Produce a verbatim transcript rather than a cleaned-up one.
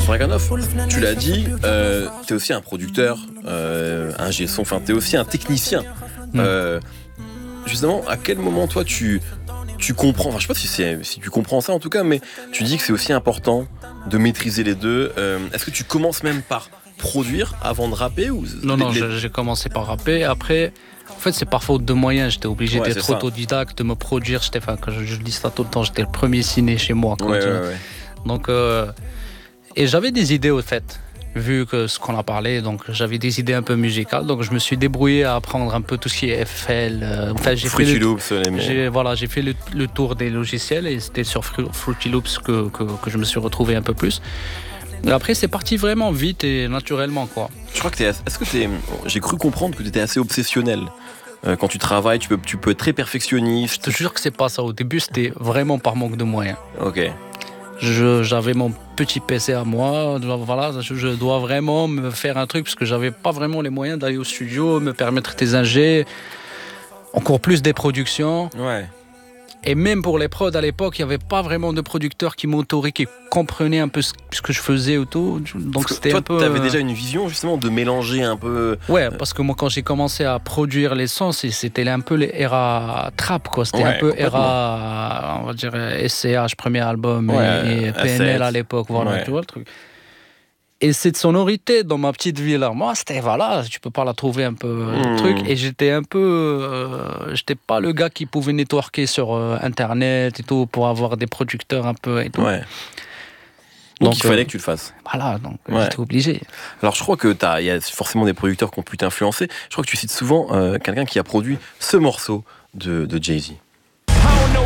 Dragunov, tu l'as dit, euh, t'es aussi un producteur, euh, un G-son, enfin t'es aussi un technicien. Mm. Euh, justement, à quel moment toi tu, tu comprends, enfin je sais pas si, c'est, si tu comprends ça en tout cas, mais tu dis que c'est aussi important de maîtriser les deux. Euh, est-ce que tu commences même par produire avant de rapper ou... Non, non, les... j'ai commencé par rapper. Après, en fait, c'est par faute de moyens. J'étais obligé ouais, d'être autodidacte, de me produire. J'étais, enfin, quand je, je dis ça tout le temps, j'étais le premier ciné chez moi. Quand ouais, tu... ouais, ouais. Donc, euh... et j'avais des idées au fait, vu que ce qu'on a parlé. Donc, j'avais des idées un peu musicales. Donc, je me suis débrouillé à apprendre un peu tout ce qui est F L. Euh... Enfin, j'ai Fruity fait le... Loops, j'ai, voilà, j'ai fait le, le tour des logiciels et c'était sur Fruity Loops que, que, que je me suis retrouvé un peu plus. Et après, c'est parti vraiment vite et naturellement, quoi. Je crois que t'es... Est-ce que t'es... J'ai cru comprendre que tu étais assez obsessionnel. Euh, quand tu travailles, tu peux, tu peux être très perfectionniste. Je te jure que c'est pas ça. Au début, c'était vraiment par manque de moyens. Ok. Je, j'avais mon petit P C à moi. Voilà, je, je dois vraiment me faire un truc parce que j'avais pas vraiment les moyens d'aller au studio, me permettre des ingés, encore plus des productions. Ouais. Et même pour les prods à l'époque, il n'y avait pas vraiment de producteurs qui m'autoraient, qui comprenaient un peu ce que je faisais ou tout. Donc c'était toi, un peu. Tu avais déjà une vision justement de mélanger un peu. Ouais, parce que moi quand j'ai commencé à produire les sons, c'était un peu l'era trap, quoi. C'était ouais, un peu era, on va dire S C H premier album ouais, et P N L à l'époque, voilà, ouais. Tu vois le truc. Et cette sonorité dans ma petite ville, moi, c'était voilà, tu peux pas la trouver un peu mmh. truc. Et j'étais un peu, euh, j'étais pas le gars qui pouvait networker sur euh, internet et tout pour avoir des producteurs un peu et tout. Ouais. Donc, donc il fallait euh, que tu le fasses. Voilà, donc ouais. J'étais obligé. Alors je crois que il y a forcément des producteurs qui ont pu t'influencer. Je crois que tu cites souvent euh, quelqu'un qui a produit ce morceau de, de Jay-Z.